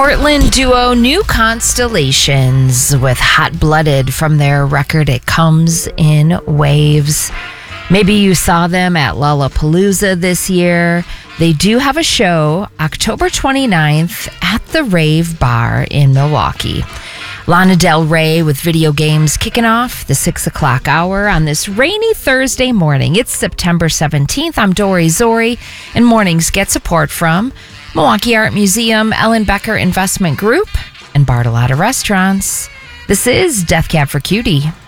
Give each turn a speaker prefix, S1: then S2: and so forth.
S1: Portland duo New Constellations with Hot Blooded from their record It Comes in Waves. Maybe you saw them at Lollapalooza this year. They do have a show October 29th at the Rave Bar in Milwaukee. Lana Del Rey with Video Games kicking off the 6 o'clock hour on this rainy Thursday morning. It's September 17th. I'm Dory Zori, and mornings get support from Milwaukee Art Museum, Ellen Becker Investment Group, and Bartolotta Restaurants. This is Death Cab for Cutie.